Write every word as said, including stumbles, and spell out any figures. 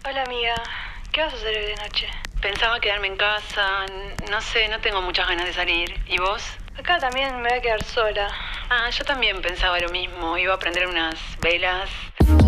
Hola amiga, ¿qué vas a hacer hoy de noche? Pensaba quedarme en casa, n- no sé, no tengo muchas ganas de salir. ¿Y vos? Acá también me voy a quedar sola. Ah, yo también pensaba lo mismo. Iba a prender unas velas.